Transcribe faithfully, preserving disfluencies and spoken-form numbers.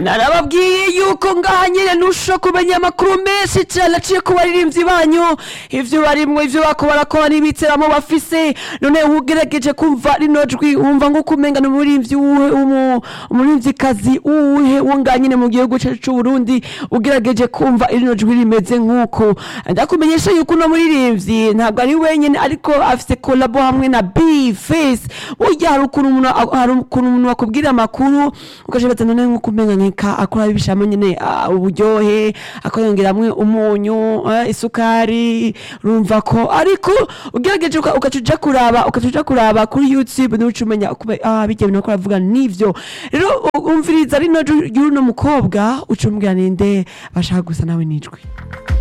narababwiye yuko ngaha nyene ntusho kumenya amakuru menshi cane aciye ku baririmbyi banyu ivyo barimwo ivyo bako barakora n'ibiteramo bafise none ugerageje kumva rino jwi wumva ngo kumenga n'umuririmbyi uwuhe umuririmvyikazi uwuhe wo ngaha nyene mu gihugu cacu c'Uburundi ugerageje kumva rino jwi rimeze nk'uko ndakumenyesha yuko uno muririmbyi ntabwo ari wenyene ariko afise collabo hamwe na B-Face burya hari ukuntu umuntu hari ukuntu umuntu akubwira amakuru ukaje none nko kumenga ka akora bishamo nyene uburyohe akoyongeramwe umunyu isukari rumva ko ariko ugerageje ukacuja kuraba ukacuja kuraba kuri YouTube n'ucumenya ah bijye bintu ko avuga nivyo rero umviriza rino y'uno mukobwa ucumbwira ninde bashaka gusa nawe nijwe